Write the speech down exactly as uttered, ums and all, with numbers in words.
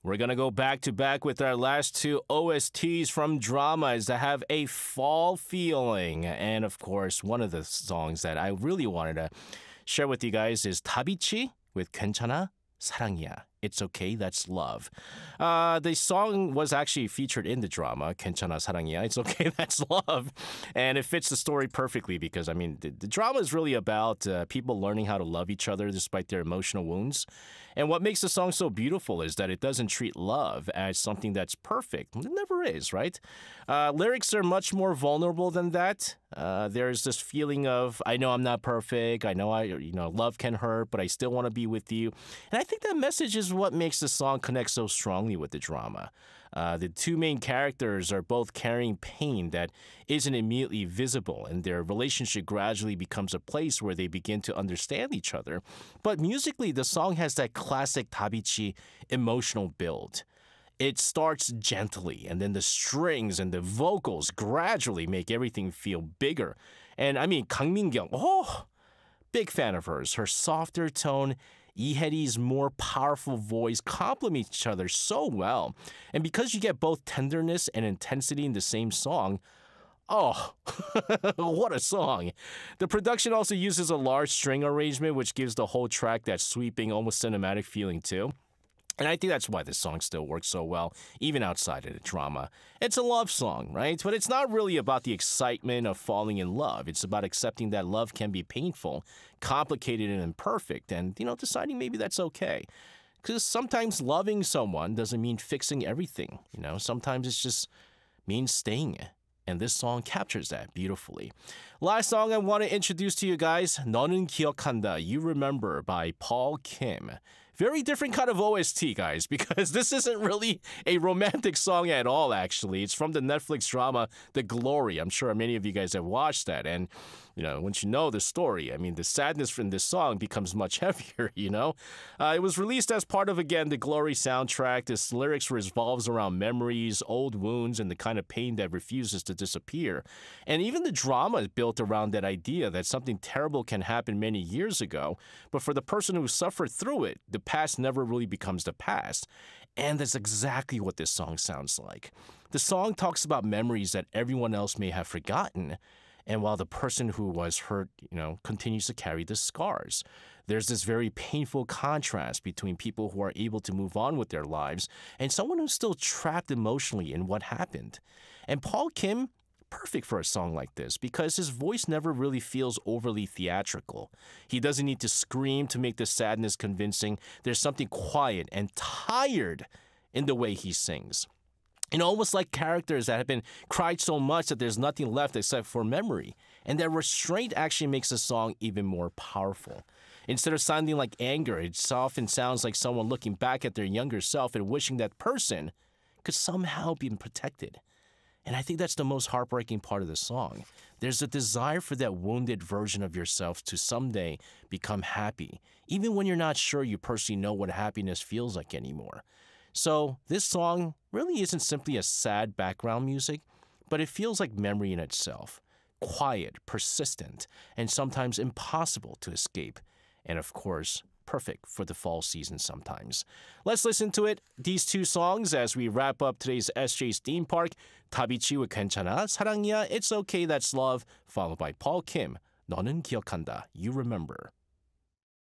We're going to go back to back with our last two O S Ts from dramas that have a fall feeling. And of course, one of the songs that I really wanted to share with you guys is 다비치 with 괜찮아 사랑이야. It's okay, that's love. Uh, the song was actually featured in the drama, 괜찮아 사랑이야. It's okay, that's love. And it fits the story perfectly because, I mean, the, the drama is really about uh, people learning how to love each other despite their emotional wounds. And what makes the song so beautiful is that it doesn't treat love as something that's perfect. It never is, right? Uh, lyrics are much more vulnerable than that. Uh, there's this feeling of, I know I'm not perfect. I know I, you know, love can hurt, but I still want to be with you. And I think that message is what makes the song connect so strongly with the drama. Uh, the two main characters are both carrying pain that isn't immediately visible, and their relationship gradually becomes a place where they begin to understand each other. But musically, the song has that classic 다비치 emotional build. It starts gently, and then the strings and the vocals gradually make everything feel bigger. And I mean, Kang Min-kyung, oh, big fan of hers. Her softer tone, Lee-haeri's more powerful voice complement each other so well. And because you get both tenderness and intensity in the same song, oh, what a song. The production also uses a large string arrangement, which gives the whole track that sweeping, almost cinematic feeling too. And I think that's why this song still works so well, even outside of the drama. It's a love song, right? But it's not really about the excitement of falling in love. It's about accepting that love can be painful, complicated, and imperfect, and, you know, deciding maybe that's okay. Because sometimes loving someone doesn't mean fixing everything, you know? Sometimes it just means staying. And this song captures that beautifully. Last song I want to introduce to you guys, 너는 기억한다, You Remember by Paul Kim. Very different kind of O S T, guys, because this isn't really a romantic song at all, actually. It's from the Netflix drama The Glory. I'm sure many of you guys have watched that. And, you know, once you know the story, I mean, the sadness from this song becomes much heavier, you know? Uh, it was released as part of, again, the Glory soundtrack. This lyrics revolves around memories, old wounds, and the kind of pain that refuses to disappear. And even the drama is built around that idea that something terrible can happen many years ago, but for the person who suffered through it, the past never really becomes the past. And that's exactly what this song sounds like. The song talks about memories that everyone else may have forgotten, and while the person who was hurt, you know, continues to carry the scars. There's this very painful contrast between people who are able to move on with their lives and someone who's still trapped emotionally in what happened. And Paul Kim, perfect for a song like this because his voice never really feels overly theatrical. He doesn't need to scream to make the sadness convincing. There's something quiet and tired in the way he sings. And almost like characters that have been cried so much that there's nothing left except for memory. And that restraint actually makes the song even more powerful. Instead of sounding like anger, it often sounds like someone looking back at their younger self and wishing that person could somehow be protected. And I think that's the most heartbreaking part of the song. There's a desire for that wounded version of yourself to someday become happy, even when you're not sure you personally know what happiness feels like anymore. So this song really isn't simply a sad background music, but it feels like memory in itself. Quiet, persistent, and sometimes impossible to escape. And of course, perfect for the fall season sometimes. Let's listen to it, these two songs, as we wrap up today's S J's Theme Park. 다비치 with 괜찮아 사랑이야, It's Okay, That's Love, followed by Paul Kim, 너는 기억한다, You Remember.